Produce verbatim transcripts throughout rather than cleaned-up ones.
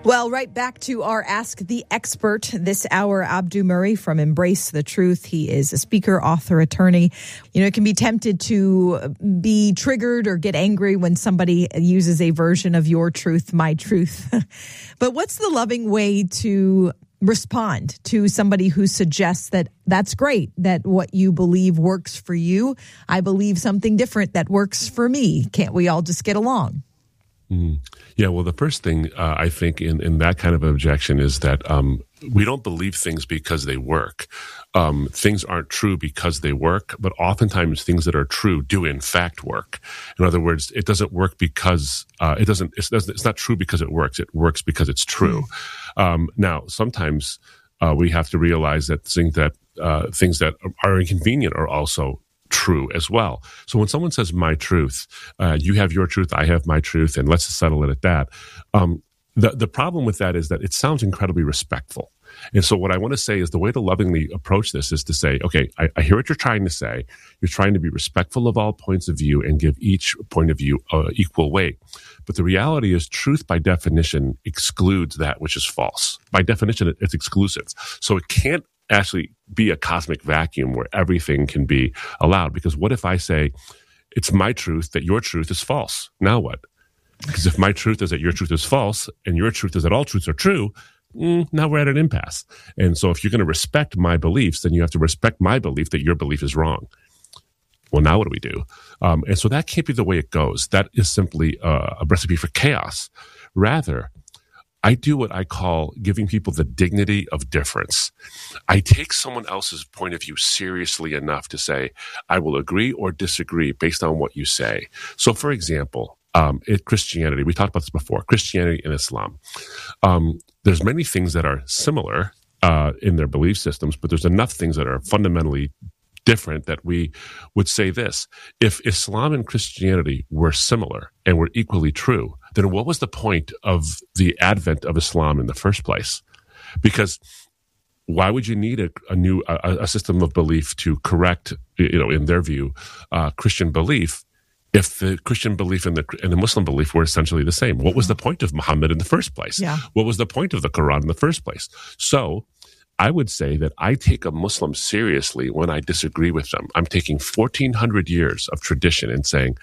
Well, right back to our Ask the Expert this hour. Abdu Murray from Embrace the Truth. He is a speaker, author, attorney. You know, it can be tempted to be triggered or get angry when somebody uses a version of your truth, my truth. But what's the loving way to respond to somebody who suggests that that's great, that what you believe works for you? I believe something different that works for me. Can't we all just get along? Mm. Yeah, well, the first thing uh, I think in, in that kind of objection is that um, we don't believe things because they work. Um, things aren't true because they work, but oftentimes things that are true do in fact work. In other words, it doesn't work because uh, it doesn't. It's, it's not true because it works. It works because it's true. Mm. Um, now, sometimes uh, we have to realize that things that uh, things that are inconvenient are also true as well. So when someone says my truth, uh, you have your truth, I have my truth, and let's just settle it at that. Um, the, the problem with that is that it sounds incredibly respectful. And so what I want to say is the way to lovingly approach this is to say, okay, I, I hear what you're trying to say. You're trying to be respectful of all points of view and give each point of view uh, equal weight. But the reality is truth by definition excludes that which is false. By definition, it, it's exclusive. So it can't actually be a cosmic vacuum where everything can be allowed. Because what if I say, it's my truth that your truth is false? Now what? Because if my truth is that your truth is false and your truth is that all truths are true, mm, now we're at an impasse. And so if you're going to respect my beliefs, then you have to respect my belief that your belief is wrong. Well, now what do we do? Um, and so that can't be the way it goes. That is simply uh, a recipe for chaos. Rather, I do what I call giving people the dignity of difference. I take someone else's point of view seriously enough to say, I will agree or disagree based on what you say. So, for example, um, in Christianity, we talked about this before, Christianity and Islam. Um, there's many things that are similar uh, in their belief systems, but there's enough things that are fundamentally different that we would say this. If Islam and Christianity were similar and were equally true, then what was the point of the advent of Islam in the first place? Because why would you need a, a new a, a system of belief to correct, you know, in their view, uh, Christian belief, if the Christian belief and the and the Muslim belief were essentially the same? What was the point of Muhammad in the first place? Yeah. What was the point of the Quran in the first place? So I would say that I take a Muslim seriously when I disagree with them. I'm taking fourteen hundred years of tradition and saying,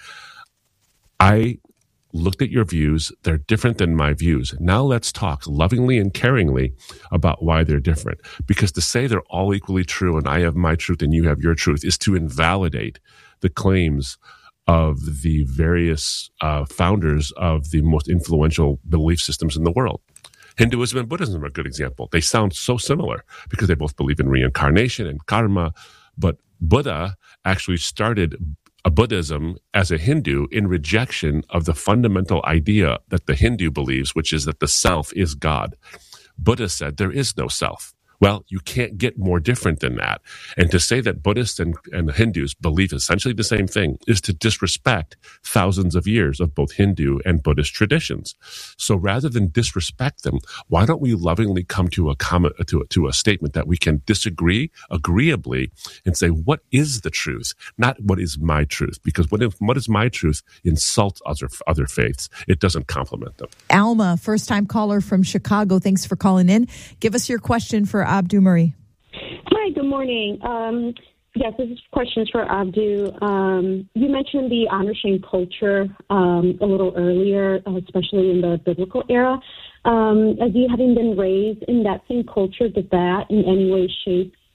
I looked at your views. They're different than my views. Now let's talk lovingly and caringly about why they're different. Because to say they're all equally true and I have my truth and you have your truth is to invalidate the claims of the various uh, founders of the most influential belief systems in the world. Hinduism and Buddhism are a good example. They sound so similar because they both believe in reincarnation and karma. But Buddha actually started a Buddhism as a Hindu in rejection of the fundamental idea that the Hindu believes, which is that the self is God. Buddha said there is no self. Well, you can't get more different than that. And to say that Buddhists and, and Hindus believe essentially the same thing is to disrespect thousands of years of both Hindu and Buddhist traditions. So rather than disrespect them, why don't we lovingly come to a comment, to, to a statement that we can disagree agreeably and say, what is the truth? Not what is my truth? Because what, if, what is my truth insults other, other faiths. It doesn't complement them. Alma, first-time caller from Chicago. Thanks for calling in. Give us your question for Abdu Murray. Hi, good morning. Um, yes, this is questions for Abdu. Um, you mentioned the honor shame culture um, a little earlier, uh, especially in the biblical era. Um, as you having been raised in that same culture, did that in any way shape